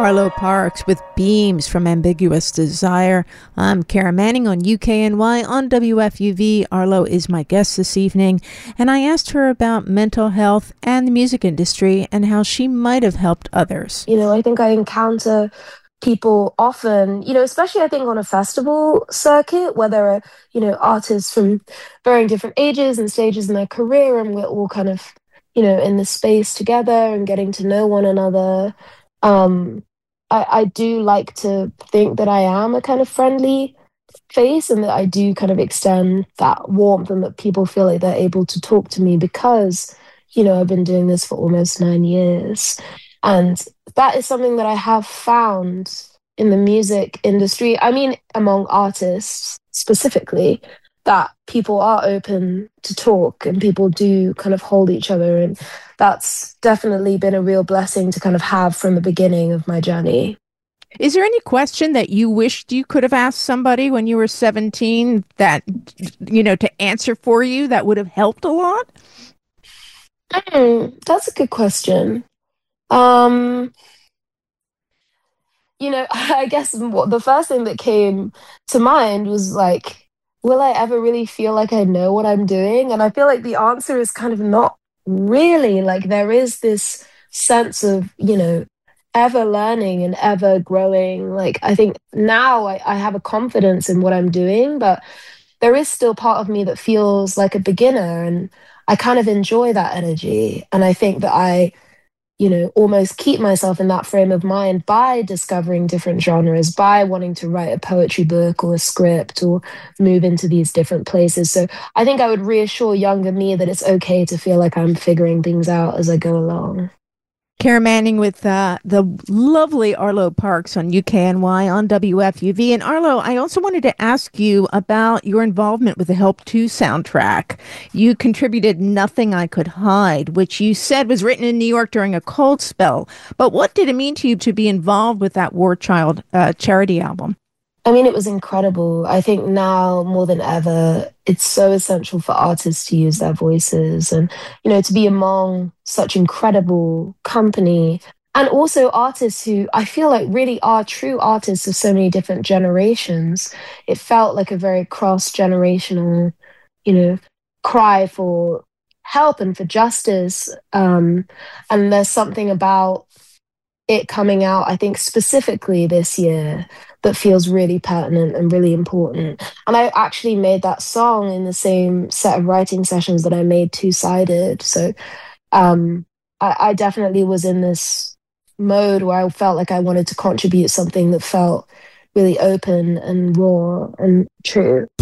Arlo Parks with Beams from Ambiguous Desire. I'm Kara Manning on UKNY on WFUV. Arlo is my guest this evening, and I asked her about mental health and the music industry and how she might have helped others. I think I encounter people often, especially I think on a festival circuit where there are, artists from varying different ages and stages in their career, and we're all kind of, in the space together and getting to know one another. Um, I do like to think that I am a kind of friendly face and that I do kind of extend that warmth and that people feel like they're able to talk to me because, I've been doing this for almost 9 years. And that is something that I have found in the music industry. I mean, among artists specifically, that people are open to talk and people do kind of hold each other. And that's definitely been a real blessing to kind of have from the beginning of my journey. Is there any question that you wished you could have asked somebody when you were 17 that, to answer for you that would have helped a lot? That's a good question. Um, I guess the first thing that came to mind was like, will I ever really feel like I know what I'm doing? And I feel like the answer is kind of not really. Like there is this sense of, ever learning and ever growing. Like I think now I have a confidence in what I'm doing, but there is still part of me that feels like a beginner. And I kind of enjoy that energy. And I think that I almost keep myself in that frame of mind by discovering different genres, by wanting to write a poetry book or a script or move into these different places. So I think I would reassure younger me that it's okay to feel like I'm figuring things out as I go along. Kara Manning with the lovely Arlo Parks on UKNY on WFUV. And Arlo, I also wanted to ask you about your involvement with the Help 2 soundtrack. You contributed Nothing I Could Hide, which you said was written in New York during a cold spell. But what did it mean to you to be involved with that War Child charity album? I mean, it was incredible. I think now more than ever, it's so essential for artists to use their voices and, to be among such incredible company and also artists who I feel like really are true artists of so many different generations. It felt like a very cross-generational, you know, cry for help and for justice. And there's something about it coming out, I think, specifically this year that feels really pertinent and really important. And I actually made that song in the same set of writing sessions that I made Two Sided. So I definitely was in this mode where I felt like I wanted to contribute something that felt really open and raw and true.